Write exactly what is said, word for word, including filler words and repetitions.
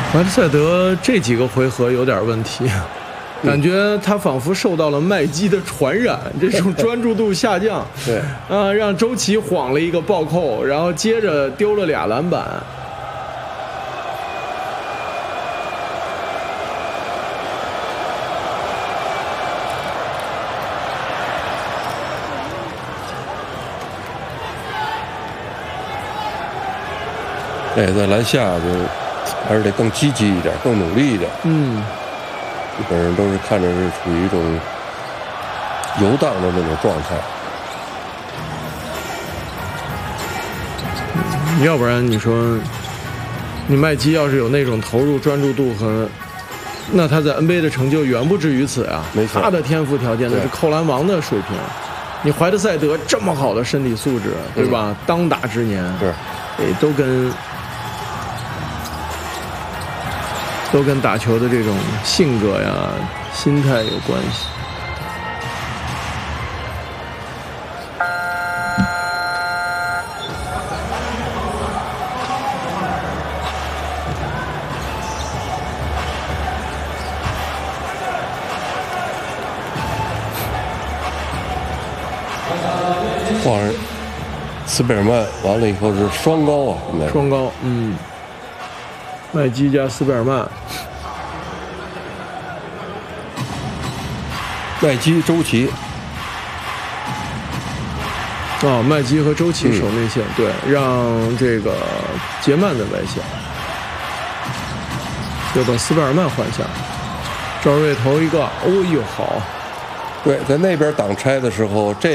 怀特塞德这几个回合有点问题，感觉他仿佛受到了麦基的传染，这种专注度下降。 对， 啊，让周琦晃了一个暴扣，然后接着丢了俩篮板。 哎，在篮下就还是得更积极一点，更努力一点。 嗯， 基本上都是看着是处于一种游荡的那种状态。 要不然你说，你麦基要是有那种投入专注度和，那他在 N B A 的成就远不止于此啊。 没错， 他的天赋条件那是扣篮王的水平。你怀特塞德这么好的身体素质，对吧？嗯、当打之年， 对， 也都跟。都跟打球的这种性格呀、心态有关系。 哇，斯贝尔曼完了以后是双高啊，应该双高，嗯。麦基加斯贝尔曼， 麦基、周琦， 哦，麦基和周琦守内线，嗯、对，让这个杰曼在外线，又把斯贝尔曼换下，赵睿投一个，哦呦好， 对，在那边挡拆的时候，这。